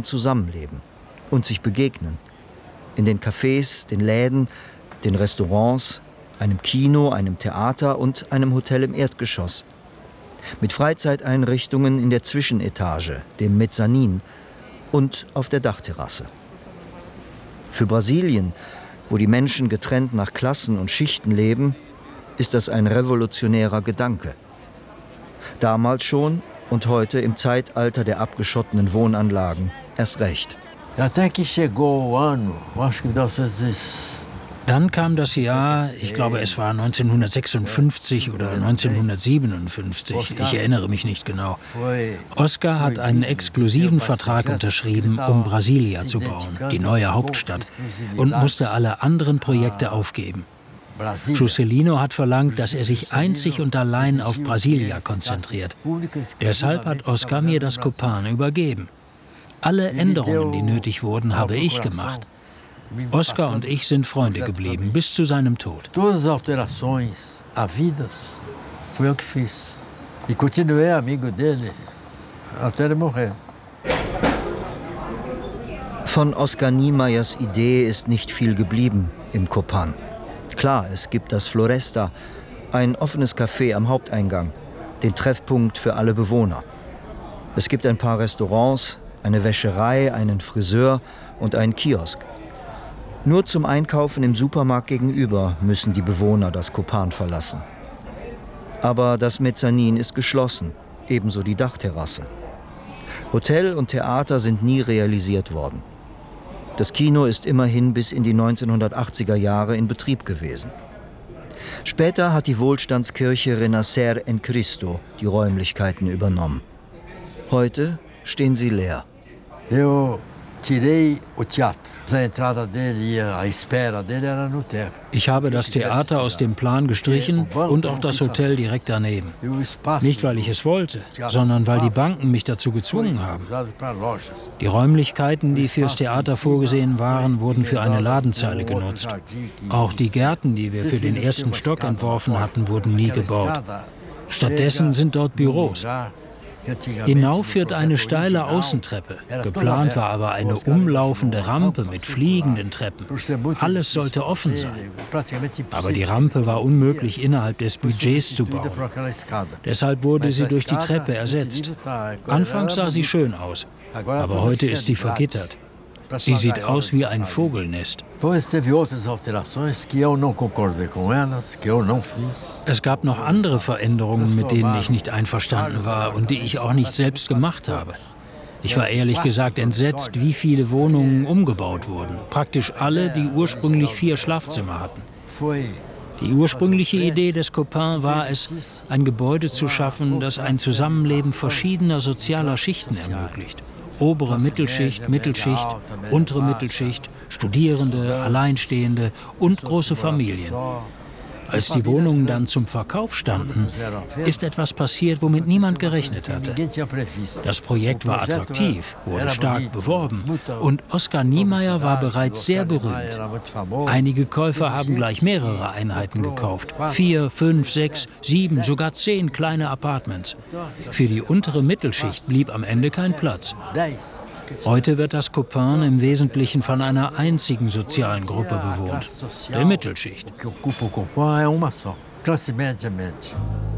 Copan zusammenleben und sich begegnen. In den Cafés, den Läden, den Restaurants, einem Kino, einem Theater und einem Hotel im Erdgeschoss. Mit Freizeiteinrichtungen in der Zwischenetage, dem Mezzanin und auf der Dachterrasse. Für Brasilien, wo die Menschen getrennt nach Klassen und Schichten leben, ist das ein revolutionärer Gedanke. Damals schon und heute im Zeitalter der abgeschotteten Wohnanlagen erst recht. Dann kam das Jahr, ich glaube es war 1956 oder 1957, ich erinnere mich nicht genau. Oscar hat einen exklusiven Vertrag unterschrieben, um Brasilia zu bauen, die neue Hauptstadt, und musste alle anderen Projekte aufgeben. Juscelino hat verlangt, dass er sich einzig und allein auf Brasilia konzentriert. Deshalb hat Oscar mir das Copan übergeben. Alle Änderungen, die nötig wurden, habe ich gemacht. Oscar und ich sind Freunde geblieben, bis zu seinem Tod. Todas as alterações, havidas, foi eu que fiz. E continuei amigo dele até ele morrer. Von Oscar Niemeyers Idee ist nicht viel geblieben im Copan. Klar, es gibt das Floresta, ein offenes Café am Haupteingang, den Treffpunkt für alle Bewohner. Es gibt ein paar Restaurants, eine Wäscherei, einen Friseur und einen Kiosk. Nur zum Einkaufen im Supermarkt gegenüber müssen die Bewohner das Copan verlassen. Aber das Mezzanin ist geschlossen, ebenso die Dachterrasse. Hotel und Theater sind nie realisiert worden. Das Kino ist immerhin bis in die 1980er Jahre in Betrieb gewesen. Später hat die Wohlstandskirche Renascer en Cristo die Räumlichkeiten übernommen. Heute stehen sie leer. Ich habe das Theater aus dem Plan gestrichen und auch das Hotel direkt daneben. Nicht, weil ich es wollte, sondern weil die Banken mich dazu gezwungen haben. Die Räumlichkeiten, die fürs Theater vorgesehen waren, wurden für eine Ladenzeile genutzt. Auch die Gärten, die wir für den ersten Stock entworfen hatten, wurden nie gebaut. Stattdessen sind dort Büros. Hinauf führt eine steile Außentreppe. Geplant war aber eine umlaufende Rampe mit fliegenden Treppen. Alles sollte offen sein. Aber die Rampe war unmöglich innerhalb des Budgets zu bauen. Deshalb wurde sie durch die Treppe ersetzt. Anfangs sah sie schön aus, aber heute ist sie vergittert. Sie sieht aus wie ein Vogelnest. Es gab noch andere Veränderungen, mit denen ich nicht einverstanden war und die ich auch nicht selbst gemacht habe. Ich war ehrlich gesagt entsetzt, wie viele Wohnungen umgebaut wurden. Praktisch alle, die ursprünglich 4 Schlafzimmer hatten. Die ursprüngliche Idee des Copan war es, ein Gebäude zu schaffen, das ein Zusammenleben verschiedener sozialer Schichten ermöglicht. Obere Mittelschicht, Mittelschicht, untere Mittelschicht, Studierende, Alleinstehende und große Familien. Als die Wohnungen dann zum Verkauf standen, ist etwas passiert, womit niemand gerechnet hatte. Das Projekt war attraktiv, wurde stark beworben und Oscar Niemeyer war bereits sehr berühmt. Einige Käufer haben gleich mehrere Einheiten gekauft. 4, 5, 6, 7, sogar 10 kleine Apartments. Für die untere Mittelschicht blieb am Ende kein Platz. Heute wird das Copan im Wesentlichen von einer einzigen sozialen Gruppe bewohnt, der Mittelschicht.